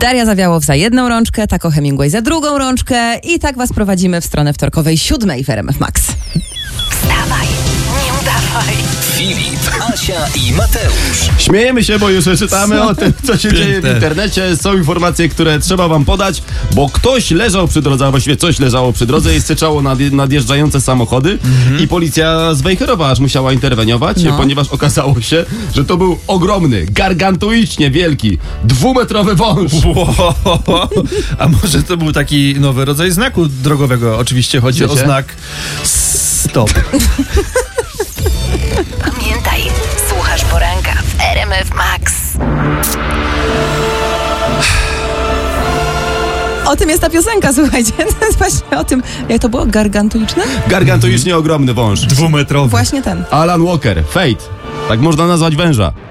Daria Zawiałow za jedną rączkę, Taco Hemingway za drugą rączkę i tak was prowadzimy w stronę wtorkowej 7 w RMF Max. Wstawaj, nie udawaj. Filip, Asia i Mateusz. Śmiejemy się, bo już czytamy o tym, co się dzieje w internecie. Są informacje, które trzeba wam podać, bo ktoś leżał przy drodze, a właściwie coś leżało przy drodze i syczało nadjeżdżające samochody i policja z Wejherowa aż musiała interweniować, ponieważ okazało się, że to był ogromny, gargantuicznie wielki, 2-metrowy wąż. Wow. A może to był taki nowy rodzaj znaku drogowego? Oczywiście chodzi o znak stop. Pamiętaj, słuchasz poranka w RMF Max. O tym jest ta piosenka, słuchajcie. To jest właśnie o tym, jak to było? Gargantuiczne? Gargantuicznie ogromny wąż. 2-metrowy. Właśnie ten. Alan Walker, Fate. Tak można nazwać węża.